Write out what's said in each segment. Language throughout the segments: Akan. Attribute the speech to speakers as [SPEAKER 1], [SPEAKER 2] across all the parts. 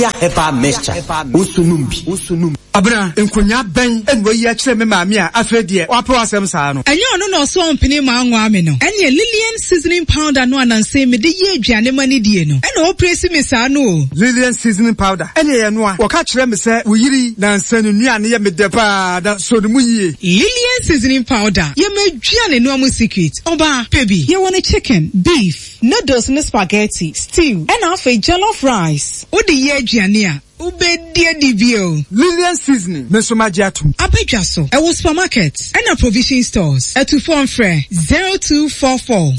[SPEAKER 1] Hepa mixture. Usunumbi.
[SPEAKER 2] Abra, nkonya ben enwo yi akire me maami a afredie wapo asem saa no.
[SPEAKER 3] Enye ono no so ompini ma anwa me no. Enye Lillian seasoning powder no ananse me de ye aduane mani die no. Ena o presi me saa no.
[SPEAKER 2] Lillian seasoning powder. Enye ye no a wo ka kire me se wo yiri na nsa no nuane ye me de pa da so no mu yie.
[SPEAKER 3] Lillian seasoning powder. Ye me aduane no amu secret. Oba, pebi. Ye want chicken, beef, noodles and spaghetti, stew, and afa jollof rice. O de ye aduane a Ubedia DBO.
[SPEAKER 2] Lillian seasoning. Mesomajiatum.
[SPEAKER 3] Apejaso. Ewo supermarket. And a provision stores. Etu phone fre 0244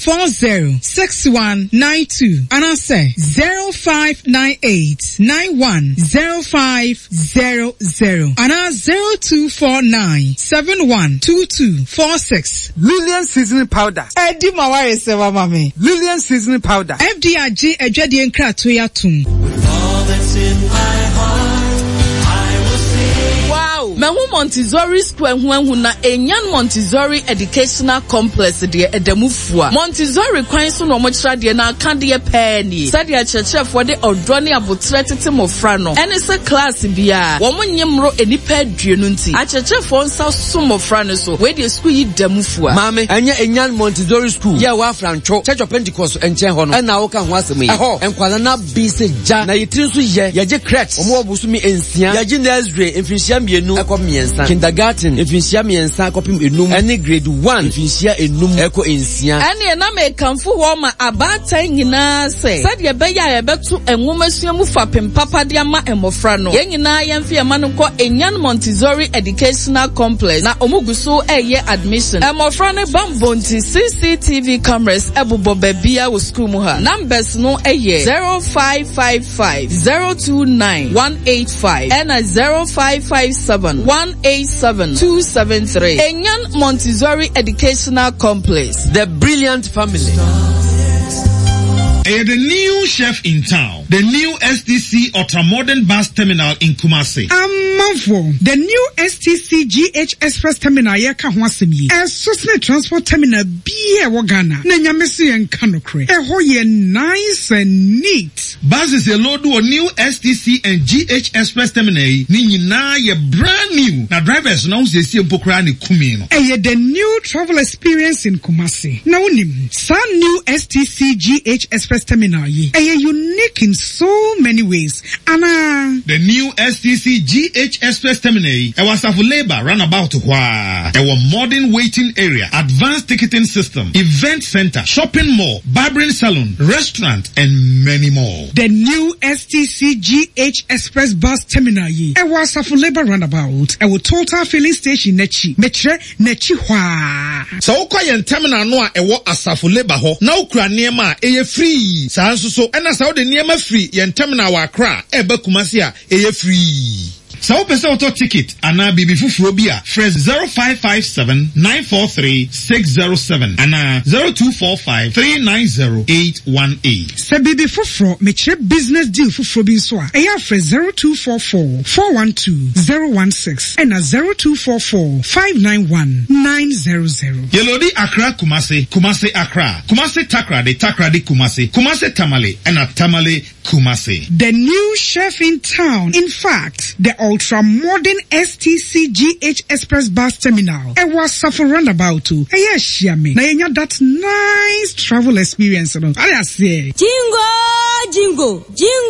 [SPEAKER 3] 406192. And I say 0598 910500. And I 0249 712246.
[SPEAKER 2] Lillian seasoning powder.
[SPEAKER 3] Edi mawari sewa mami.
[SPEAKER 2] Lillian seasoning powder.
[SPEAKER 3] FDRG ejadi enkra toyatum.
[SPEAKER 4] All that's in my heart, I will sing.
[SPEAKER 5] Wow! Mehu Montessori Square huenhu na Enyan Montessori Educational Complex de edemufua. Montessori kwan so no mochira de na aka de penny. Said ya chechefo de odro ne abotre tete mofra no. Ene se class bia. Wo monyemro enipa aduenu nti. A chechefo nsa so mofra no so. We de school yi demufua.
[SPEAKER 1] Mame, enye Enyan Montessori School. Ya wa Francho. Church of Pentecost enche ho no. Ena wo ka ho asem yi. Eho, enkwala na bi se ja. Na yitiri so ye. Ye je cracks. Omo obusu mi ensia. Ye je nursery enfinhia mienu ekọ miensa. Kindergarten enfinhia miensa ekopim enum. Ene grade 1 enfinhia enum eko ensia.
[SPEAKER 5] Ene na me kanfu ho ma abatan nyina se. Said ye be ya ye betu enwomasuamu fapem papa de ama emofra no. Ye nyina ye mfe ye manu ko Enyan Montessori Educational Complex na omuguso eye admission. Emofra ne bambonti CCTV cameras ebubo bebia wo school mu ha. Numbers no eye 0555 029 185 and 0557 187 273. Enyan Montessori Educational Complex.
[SPEAKER 1] The brilliant family.
[SPEAKER 6] The new chef in town, the new STC Ultramodern Bus Terminal in Kumasi.
[SPEAKER 3] The new STC GH Express Terminal yeka hwasemi. Susne Transport Terminal biye wagana. Na nyamesi en kanokre. Ye nice and neat.
[SPEAKER 6] Buses a load to a new STC and GH Express Terminal. Ni na ye brand new. Na drivers now se si mpokra ni kumino.
[SPEAKER 3] The new travel experience in Kumasi. Na unim. Some new STC GH Express Terminal ye. Unique in so many ways.
[SPEAKER 6] The new STC GH Express Terminal. Was of labor runabout wa. Modern waiting area, advanced ticketing system, event center, shopping mall, barbering salon, restaurant, and many more.
[SPEAKER 3] The new STC GH Express Bus Terminal ye. Was of labor runabout. Total filling station nechi. Metre nechi wa.
[SPEAKER 6] So kwa terminal no asafu labor ho. Na ukra niema free. Sa so ena sa de niema free yen terminal wa Accra ebe Kumasi a free. So pese auto ticket ana bibi fufuro bi a fresh 0557 943 607 ana 0245 390 818.
[SPEAKER 3] Se bibi fufuro me che business deal fufuro bi so a eya fresh 0244 412 016 ana 0244 591 900.
[SPEAKER 6] Yelodi Accra Kumasi, Kumasi Accra, Kumasi Takra de Kumasi, Kumasi Tamale ana Tamale Kumasi.
[SPEAKER 3] The new chef in town, in fact, the ultra-modern STC GH Express Bus Terminal. It was suffer roundabout too. Yes, Shami. Now you that nice travel experience. I say.
[SPEAKER 7] Jingo.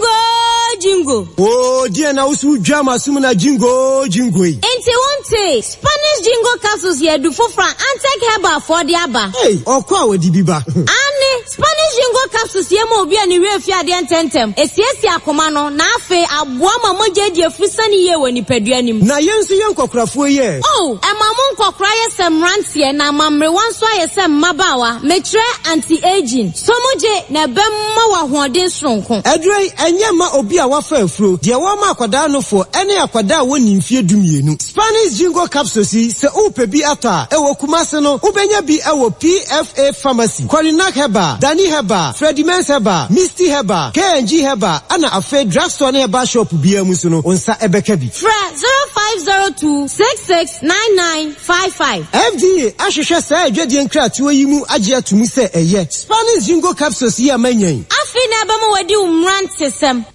[SPEAKER 1] Oh, dear, now so drama sumuna jingo.
[SPEAKER 7] Ente wonte Spanish jingo capsules here do for Frank and take herba for the aba.
[SPEAKER 1] Hey, okwa we dibiba.
[SPEAKER 7] Ane Spanish jingo capsules here mo bi ani we fia de tentem. Esiesi akoma no na afe aboa mama jeje fusani ye woni peduanim.
[SPEAKER 1] Na yensu yen kokkrafo ye.
[SPEAKER 7] Oh, emamo nkokra ye semrantie na mamre wanso ayese mmabawa. Metre anti-aging. Somoje na bemma wa hoden sronko.
[SPEAKER 1] Edrei enye ma obi a wafa afro. De wa ma akwada no fo ene akwada woni mfie dumienu. Spanish jingo capsules se upe bi ata ewo Kumasi no ubenya bi ewo PFA Pharmacy. Kwalinak Heba, Dani Heba, Freddy Mens Heba, Misty Heba, KNG Heba, ana afe drugstore Heba shop biya musu no onsa ebekabi.
[SPEAKER 7] Fra 0502 669955.
[SPEAKER 1] FDA ahwehwe sa adwadi enkra tuwa yimu agye atumu se eye. Spanish jingo capsules ye amanyan.
[SPEAKER 7] Afi na ba mo wadi umrante sem.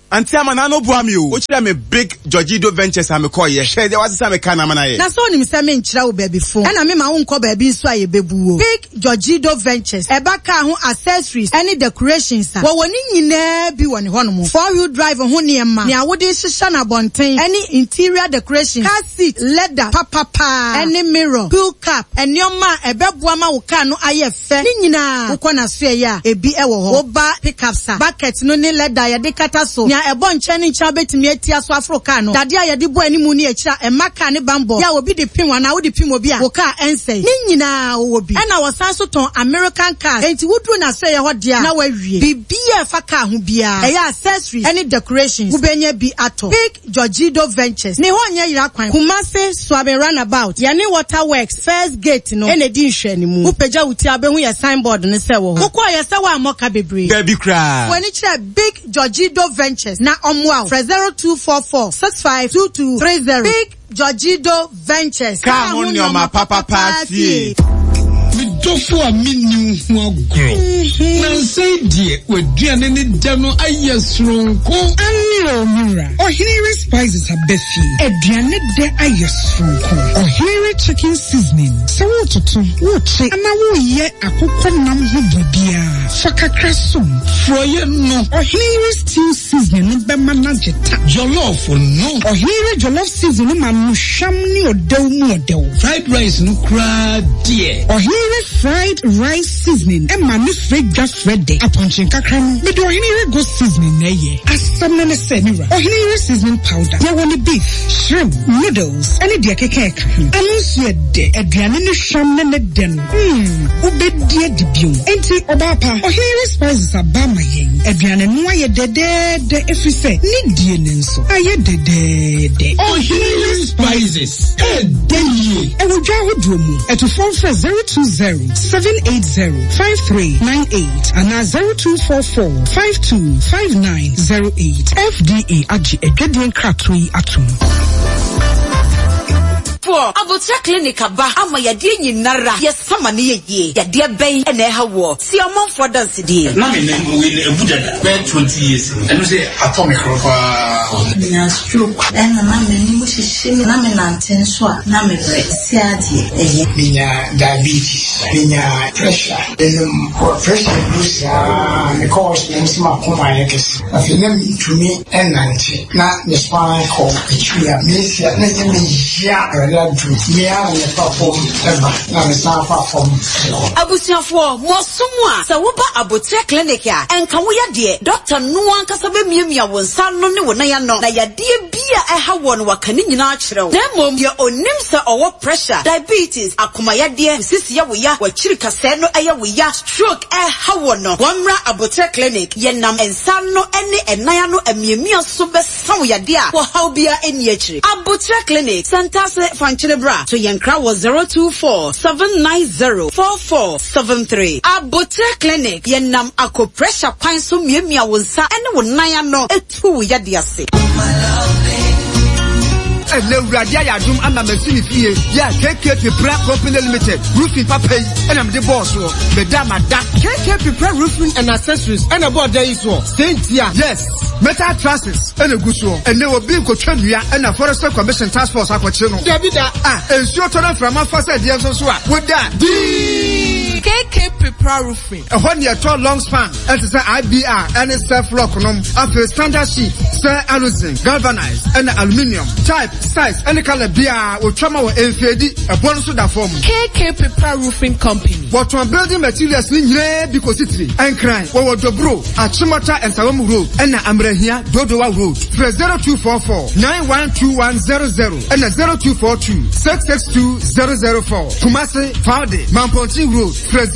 [SPEAKER 8] Anti amana no bua me o. O chira me Big Georgido Ventures am call ye. Share dey what say me kan amana ye.
[SPEAKER 9] Na so nim say me nkyira wo baby phone. E na me ma wo nkọ baby nso aye bebu o. Big Georgido Ventures. E ba ka ho accessories any decorations a. Wo woni nyina bi woni ho no mo. 4-wheel drive ho niema. Ni awode hyehyɛ na bonten. Any interior decoration. Car seat, leather, papa. Any mirror, pool cap. Enyoma ebeboa ma wo car no aye fe. Ni nyina wo kɔ na so ya. Ebi e wo ho. Wo ba pickup sa. Bucket no ni leather ya de kata so. Ebo ncheni ncha betimi atia so Africa no dade a yede bo animu ni akira emaka ne bambo ya obi de pin wana wo de pin obi a wo ka ensei ni nyina wo bi na wo san so ton American cars enti wudu na say ye ho de a na wawie bibia fa ka ho bia e ya accessories any decorations wo benya bi ato Big Georgido Ventures ne ho nya yira kwan Kumasi Swabe Runabout ya ne Waterworks First Gate no ene di nhwe ni mu wo pagya wuti abehu ya signboard ne se wo ho wo ko ya se wa amoka bebre
[SPEAKER 8] Baby cry
[SPEAKER 9] woni kire Big Georgido Ventures na omwa 0244652230 Big Georgido Ventures
[SPEAKER 8] ka ho ni o ma papa fie
[SPEAKER 10] Midofo a minni ho agro na say die waduane ne da no ayesronko
[SPEAKER 3] Ani omura Ohinere spices abefi aduane de ayesronko Ohinere chicken seasoning so wototo woche ana wo ye akokɔ nam ho bibia fakakra som
[SPEAKER 10] froye no
[SPEAKER 3] Ohinere stew seasoning be manageta
[SPEAKER 10] jollof no
[SPEAKER 3] Ohinere jollof seasoning ma no hwam ni odew mu odew
[SPEAKER 10] fried rice no kra die
[SPEAKER 3] Ohinere fried rice seasoning e ma me fredwa frede aponchin kakra no me do Ohinere go seasoning na ye asam na se ni ra Ohinere seasoning powder there won beef shrimp noodles any de keke ka anunsu de aduane no hwam na ne de no obedi adibio enti obapa Ohinere spices abama yen aduane no aye de efrise ni die ne nso aye de
[SPEAKER 10] Ohinere spices dey
[SPEAKER 3] e wo dwa hodo mu eto phone 020-780-5398 and 0244-525908 FDA agi edwedien kratoi atum
[SPEAKER 11] Abutra clinic aba ama yade nyinara yesama ne yeye yade bɛn ene ha wo si amon for dance die
[SPEAKER 10] na me we ebudada be 20 years eno say atomic rofa
[SPEAKER 12] na stroke na me ni mo hihye na me nanten so a na me bre si ade
[SPEAKER 13] minya diabetes minya pressure pressure busa because me sima koma yekes afina mi tumi enante na me spine call etua me sia na ye me ya
[SPEAKER 11] Abusiafo mo somwa sa wo ba Abutra clinic a enka wo yade doctor no ankasa be miamia wonsa no ne wona ya no na yade bia ha won wakane nyina akyerew na mom ye onim sa owo pressure diabetes akoma yade sisi ya wo ya wakiri kase no eye wo ya stroke ha won no wamra Abutra clinic ye nam ensa no ene enaya no amiamia so be sawo yade a wo haw bia eni akire Abutra clinic Santa Fanchelebra to Yankra was 024-790-4473. Abutra clinic yenam ako pressure pine so miemia wonsa ene wonaya no etu yadiase.
[SPEAKER 2] And no radia yadum ama machine fie ya KK Prep Company Limited roofing papa and I'm the boss so madam da KK Prep roofing and accessories and about there is so Saint yes metal trusses and a good so and they will be kotwandua and a forester commission task force akwache no there be that ensure to from afasa dey so with that
[SPEAKER 5] KK Prep roofing
[SPEAKER 2] a 1 year tall long span and say IBR and self lock no after standard sheet say aluminum galvanized and aluminium type size any color bia o chama wo enfedi e bon so da form
[SPEAKER 5] KK Prep roofing company
[SPEAKER 2] what one building materials ni nyire because it and crime wo dobro achimota and sawam road and amrahia dodowa road 0244-912100 and 0242-662004 Kumasi Faude Mamponti road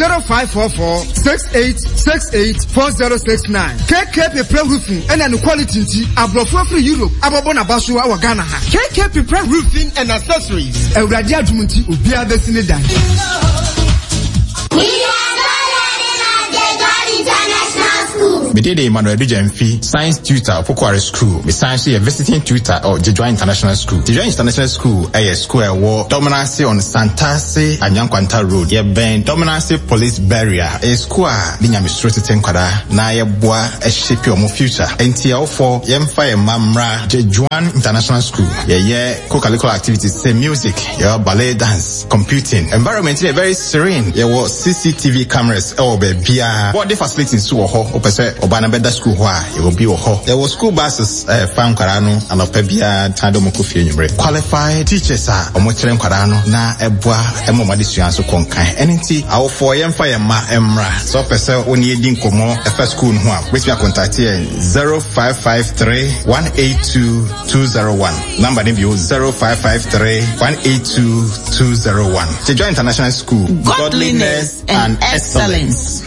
[SPEAKER 2] 0544-6868-4069 KK Prep roofing and an quality abrofo free Europe abobona baso wa Ghana ha KK Prep roofing and accessories Euradia Dumunti Ubia Besinidan.
[SPEAKER 14] We are the International School. Me did Emmanuel Dujemfi, science tutor of Pokwari School. Me science a visiting tutor of Jejua International School. Jejua International School, a school war dominancy on Santase and Yankwanta Road. Ye ben dominancy police barrier. A school linya mistroti tenkwada na ye boa a shape your future. NTL for Yemfa Mamra Jejua International School. Ye co-curricular activities say music, ballet, dance, computing. Environment is very serene. Ye was CCTV cameras baby. What the facilities to ho opese obana beda school ho it will be ho. There was school buses found Karano and opebia tado mokofi enyumre. Qualified teachers are omokyerem Karano na eboa emomade suanso konkan. Enti awo for yemfa yema emra. So opese oni edi nkomo efa school ho a which me contact here 0553 182 201. Number name 0553 182 201. Jejua International School. Godliness and excellence.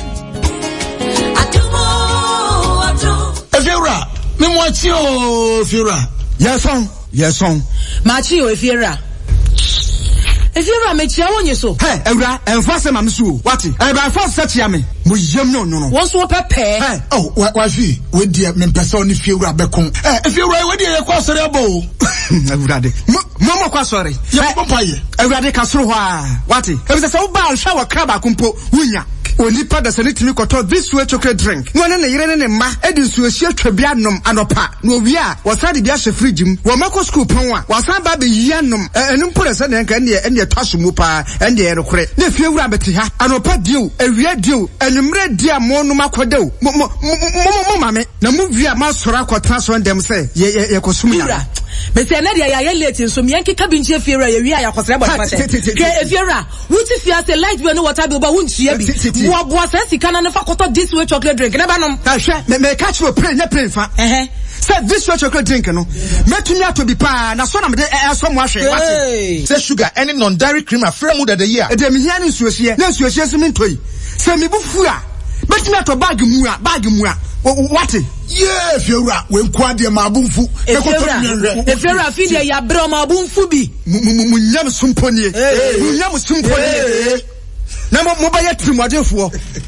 [SPEAKER 15] Efiora, me mwachi o Efiora. Yes on.
[SPEAKER 9] Machi o Efiora. Efiora me chia wonye so.
[SPEAKER 15] Hey, Ewra, enfase ma msu. Wati? Eba enfase chia me. Mo yem no.
[SPEAKER 9] Won so pepe.
[SPEAKER 15] Hey, oh, wa fi, we die me mpese oni Efiora bekon. Efiora we die ye kwa sori abo. Ewra de. Mo kwa sori. Ye pompa ye. Ewra de kasoro ho a. Wati? Ebise se wo ba hwa wa kraba kumpo wunya. Onipa da sanitimi koto this way chocolate drink. No ne yire ne ma edi nsuohie twabia nom anopa. No wi a wasade bia hye fridge mu. Wo mako school pon a wasan ba be yi anom. Enu mpore se ne nka ne twaso mu pa ende ye rekore. Ne fie wura beti ha. Anopa diu, ewia diu, enumre dia mo no makodew. Mo mame na mu wi a ma sora kwotran so ndem se ye kosum ya.
[SPEAKER 9] Bese na dia ya late nso me yankeka bi nche fiera ye wi a yakosere bo pate. Ke efiera, wuti fia se light bi no water bi oba wuntua bi. Boa se sika na fa koto this way chocolate drink na ba nom.
[SPEAKER 15] Ta hwe me catch no pray nya pray fa. Say this way chocolate drink no. Metumi ato bi pa na so na me de so mo ahwe wate.
[SPEAKER 6] Say sugar any non dairy cream afra mu de year.
[SPEAKER 15] E de me hia ne nsuohie. Na nsuohie so me ntoi. Say me bufu a. Metumi ato bag mu a. What? Yeah, Fiora, when Quadia Mabunfu,
[SPEAKER 9] Fiora Fidia Yabra Mabunfu bi.
[SPEAKER 15] Munyam Sumponi, Munyam Sumponi. Nama Mobile Trimadefo.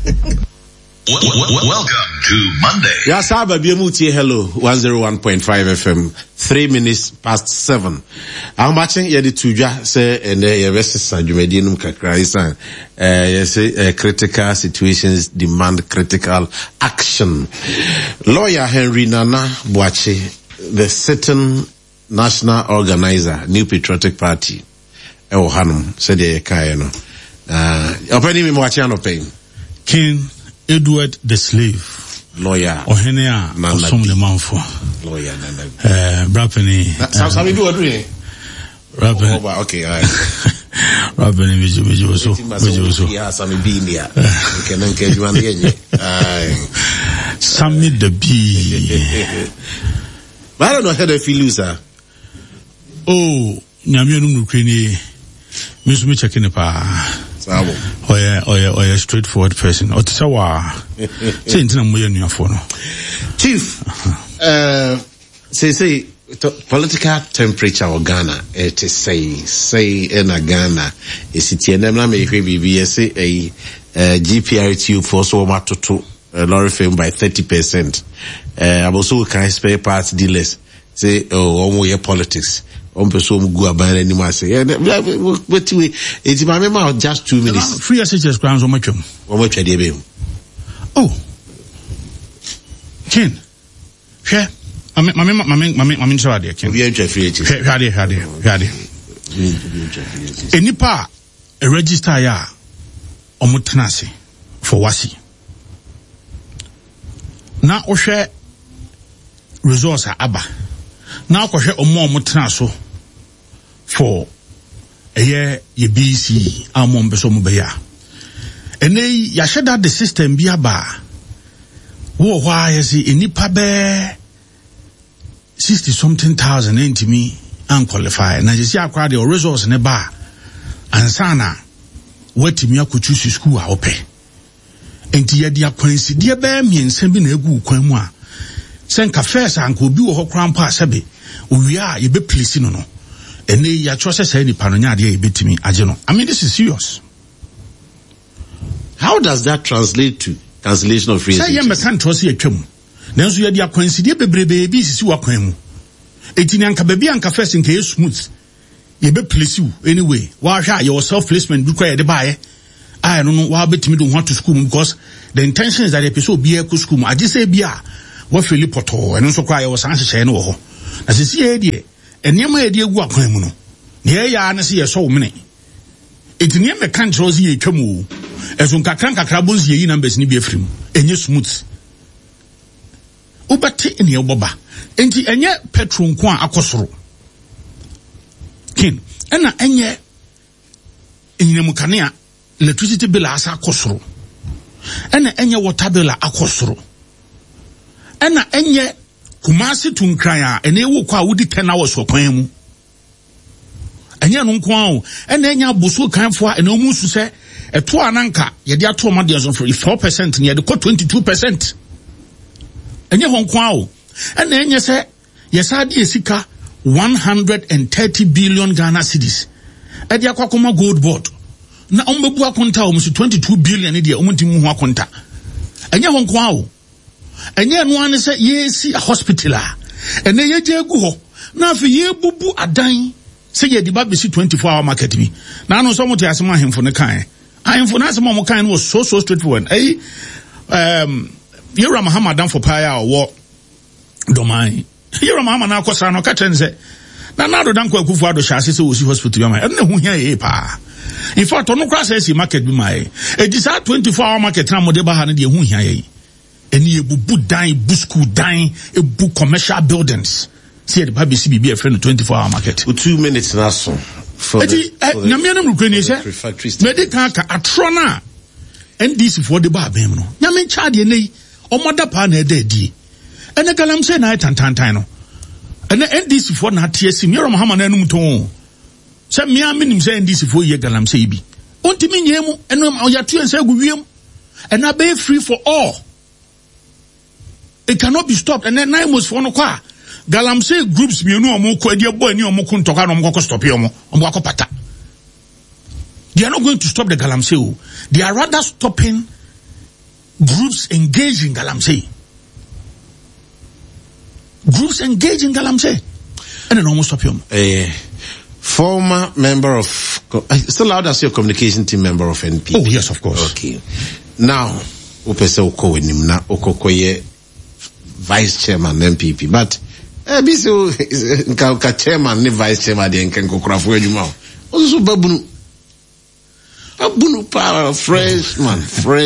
[SPEAKER 16] Welcome to Monday.
[SPEAKER 17] Yasaba Biamuti, hello, 101.5 FM, 3 minutes past 7. I'm watching Yedi Tuja say, and the rest is Jumedinum Kakraisan. Critical situations demand critical action. Lawyer Henry Nana Boache, the sitting national organizer, New Patriotic Party, Hanum, said the Kayano. Opening me watching no pain.
[SPEAKER 10] King Edward the Slave.
[SPEAKER 17] Lawyer.
[SPEAKER 10] Ohenea Osum the Manfo.
[SPEAKER 17] Lawyer Nana.
[SPEAKER 10] Brapeni.
[SPEAKER 17] Some do agree.
[SPEAKER 10] Rapeni.
[SPEAKER 17] Okay, all right.
[SPEAKER 10] Rapeni Vijo.
[SPEAKER 17] Yeah, some be in there. Can get you on the
[SPEAKER 10] Sammy the Bee.
[SPEAKER 17] But I don't know how they feel, sir.
[SPEAKER 10] Oh, Nyamian Ukraine. Miss me checking the pa. Or a straightforward person. Or Sawa.
[SPEAKER 17] Chief, say, political temperature of Ghana, it is say in a Ghana, is it in them, BBS, a GPRTU for so much to lorry film by 30%. I'm also can spare parts dealers say, oh, your politics. On person go about any mass. But we, it's my memory just 2 minutes.
[SPEAKER 10] Free SHS grounds on my chum.
[SPEAKER 17] How much I did.
[SPEAKER 10] Oh, Ken, share. My sorry, Ken.
[SPEAKER 17] We enter free.
[SPEAKER 10] Hadi. Any pa a register ya omutanasi for wasi. Na oshe resource aba. Na oshe omo omutanaso for a year ye BC amon beso mubeya. Ene yasheda the system biaba. Wo why is he in Nipabe 60-something thousand into me unqualified. Na just ya crowd your resource ne ba. Ansana weti mi akuchusi school a ope. Enti ye dia kwansi dia ba miensa bi na egu kwan mu a. Senka first anko bi wo ho krampa sebe. Owia ye be place no. Ene ya chose say ni panonya de ye betimi age no. I mean this is serious.
[SPEAKER 17] How does that translate to cancellation of free
[SPEAKER 10] say ye me kan trust ye twam nanso ye dia kwansidie bebrebe bi sisi wa kwan mu eti nyanka baby anka first nke smooth ye be place you anyway wa hwa your self placement bi kwa ye de baaye I don't know why betimi do want to school because the intention is that the person be a school I just say bia what Philip Poto and so cry was answer no ho na se sie die enema ye de egu akwan mu no ne ya na se ye so mene eti ne me kan trust ye twam o ezo nkakra bonzi ye yi numbers ni bi afrim enye smooth ubate ene oboba enti enye petrol nko a akosoro kin ena enye enyinemu kanea electricity bill asa akosoro ena enye water bill akosoro ena enye kumasi tunkran a ene ewo kwa wudi 10 hours okwan mu enye no nko a ena enye aboso kanfo a ene omu su se eto ananka ye de ato ma de so for 4% ne ye de 22% enye ho nko a ena enye se yesa de esika 130 billion Ghana cedis e de akwa gold board na ombebu akonta o musu 22 billion ne de omuntimu ho akonta enye ho nko a enye no ane se yesi a hospital a ene ye je gu ho na afi ye bubu adan se ye di ba besi 24-hour market bi na no so mo te asema ahemfo ne kan ahemfo na asema mo kan no so straightforward Yura Muhammad for paya or domain Yura Muhammad na kosa no ka chense na do dan ko akufu ado sha se wo si hospital yama e na hu hia e pa in fact ono kra se market bi mai e di sa 24-hour market na mo de ba ha ne de hu hia ye eni ebubu dan bu school dan ebu commercial buildings see the baby CBB a friend 24-hour market
[SPEAKER 17] 2 minutes na so for
[SPEAKER 10] na me na mrukweni se medical ka atrona NDC for the ba bem no na me charge nei omoda pa na eda di ene galam se na tantantan no ene NDC for na TSC Yoro Muhammad na enum ton se me aminim se NDC for ye galam se bi ontimi nyemu eno oyatu ense gu wiem ena be free for all. It cannot be stopped. And then 9 months for no kwa. Galamsey groups me no omo ko edi boy ni omo kun toka no omo ko stop omo akopata. They are not going to stop the Galamsey. They are rather stopping groups engaged in Galamsey. Groups engaged in Galamsey. And then almost stop him.
[SPEAKER 17] Former member of still allowed as your communication team member of NPP.
[SPEAKER 10] Oh yes, of course.
[SPEAKER 17] Okay. Now, opese uko na okokoye vice chairman NPP, but biso nka chairman ne vice chairman de nka kokofo adwuma o so babunu pa fresh man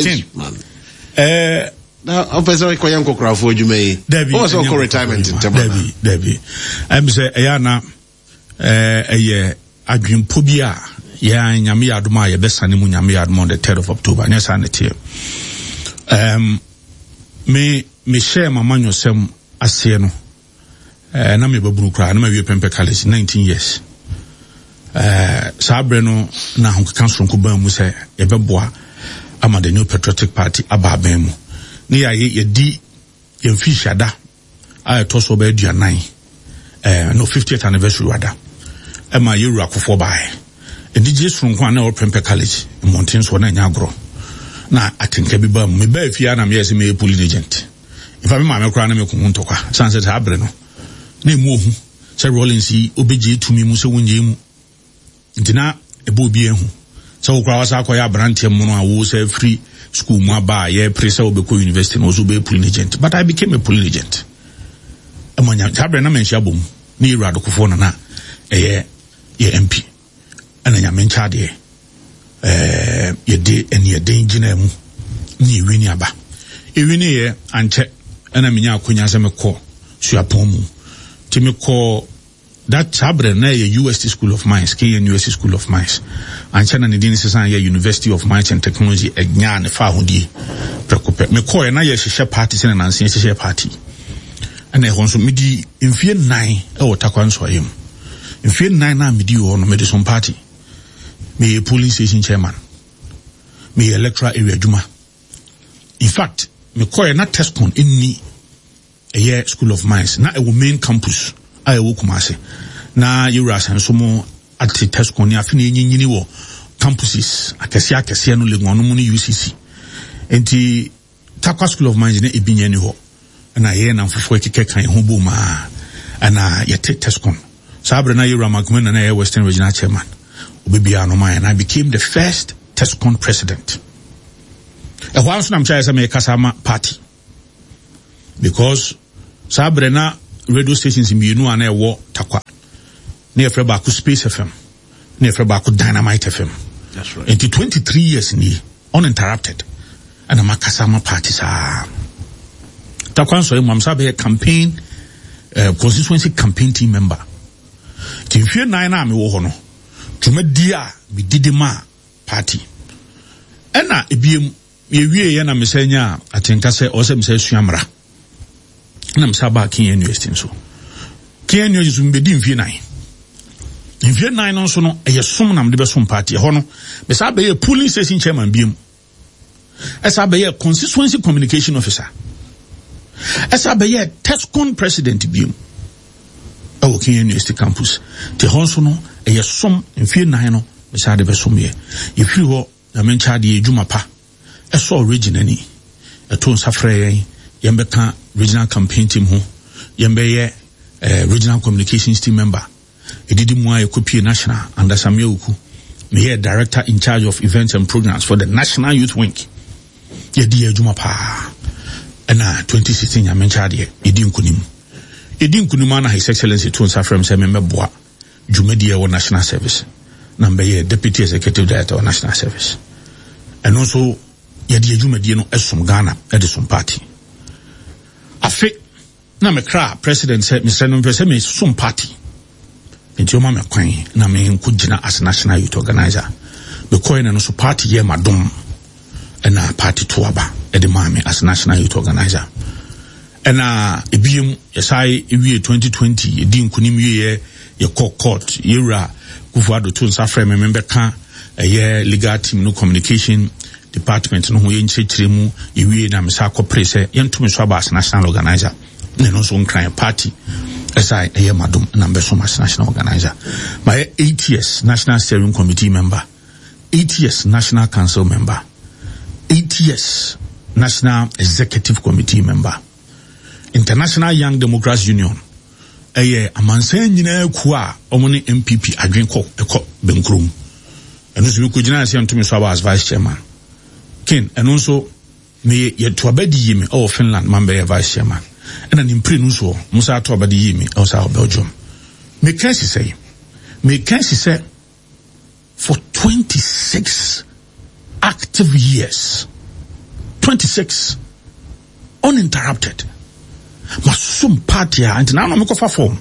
[SPEAKER 17] now opese ko yan kokofo adwuma yi o so ko retirement in
[SPEAKER 10] Debbie I'm say ayana eye adwempo bi a ya nyame yadoma ye besane mu nyame yadoma on the 3rd of October nya sanete me share mama nyosem ase no na me baburu kra na me wie pempe college 19 years sabre no na ho council ko ban mu se ye beboa ama the New Patriotic Party aba ban mu ne ya ye di ye fishada a to so ba aduanan no 50th anniversary wada ama ye ru akofo bae edi jesu nko na o pempe college mountain so na nya agro na atenka bi ba me ba afia na me yesi me police agent if I'm my crown me kuntokwa sunset abre no na emu ohu se Rollins yi obeje tumi mu se wonye mu ntina ebo bi ehu se wo kwa wasa akoya branch mu no awo se free school mu aba ye presa obeko university no so be police agent but I became a police agent amanya abre na menhia bom ni irado kofo na ye MP ananya mencha de ye de eni de ngina mu ni ewini aba ewini ye anche ana minya akonya se mekọ suapon mu ti mekọ that sabre na ye UST School of Mines KNUST School of Mines anche na ne din sesan ye University of Mines and Technology egnya ne fa hodie prekope mekọ ye na ye hyehyɛ party se na nanse hyehyɛ party ana e honso midi mfie 9 e wotakwan so ayem mfie 9 na midi ho no medi some party me polling station chairman me electoral area juma in fact me koye na Tescon inni a School of Mines na e main campus a e Kumase na yura sanso mo at Tescon ni afini nyini wo campuses akese no legon no mu ni UCC enti Takwa School of Mines ne ebinya ni ho na ye na mfofo ekeke kan ho bo ma ana yete Tescom sabre na Yura Magumena na Western Regional Chairman obibia no man, and I became the first Tescom president. E ho anso na mcha yesa me kasama party because sabre na radio stations mienu ana ewo Takwa na efre ba ku Space FM na efre ba ku Dynamite FM. That's right. Into 23 years ni uninterrupted and a kasama party sa Takwa so mamsa be campaign constituency campaign team member. Timfie 9 na me wo ho no tumadia bi didima party ena ebiem yewie ye na mesanya atenka se o se mse suamra na msa ba Kin University so Kin University mbe di mfie 9 mfie 9 no so no eye som na mde be som party ho no me sa be ye polling station chairman biem esa be ye constituency communication officer esa be ye Tescom president biem o Kin University campus te ho so no eye som mfie 9 no me sa de be som ye ifiri ho na mencha de edwuma pa eso originally eto nsafre yembeka regional campaign team ho yembe regional communications team member edidi mu aye kopie national under Samuel Uku me ye director in charge of events and programs for the National Youth Wing ye di edwuma pa na 2016 ya mencha de edi nkunim na His Excellency to nsafre se member boa dwumadi wo national service number ye deputy executive director of national service and also yadi dwumadi no esom Ghana edison party afi na me kra president say Mr. Nomvese me som party enti o ma me kwan na me nkugina as national youth organizer be coin no so party ye madom na party to aba e de ma me as national youth organizer na ebiem yesai ewie 2020 edi nkunim ye court yera Kufuado to nsafre me member ka legal team no communication department no ho ye nchechiremu ewie na me sa akopre se yentumi so aba as national organizer ne no so nkran party esai madom na mbe so as national organizer my 8 years national steering committee member 8 years national council member 8 years national executive committee member International Young Democrats Union amansan nyina ku a omone MPP adwenko eko benkrom eno so ko gina ase antumi so as vice chairman kin eno so me ye to abadi yimi o Finland member ye vice chairman ena nimpre no so musa to abadi yimi o sa Belgium me can say for 26 active years 26 uninterrupted masum party and now no me ko fa form